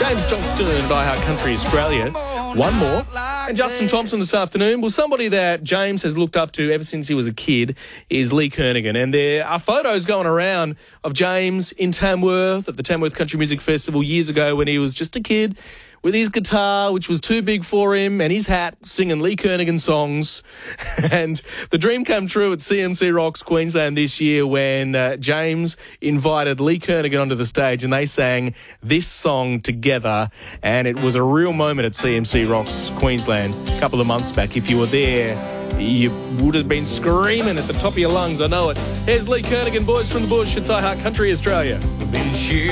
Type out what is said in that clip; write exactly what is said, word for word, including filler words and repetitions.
James Johnston and iHeart Country Australia. One more. And Justin Thompson this afternoon. Well, somebody that James has looked up to ever since he was a kid is Lee Kernaghan. And there are photos going around of James in Tamworth at the Tamworth Country Music Festival years ago when he was just a kid with his guitar, which was too big for him, and his hat, singing Lee Kernaghan songs. And the dream came true at C M C Rocks Queensland this year when uh, James invited Lee Kernaghan onto the stage and they sang this song together. And it was a real moment at C M C Rocks Queensland a couple of months back. If you were there, you would have been screaming at the top of your lungs. I know it. Here's Lee Kernaghan, Boys from the Bush. It's iHeart Country Australia.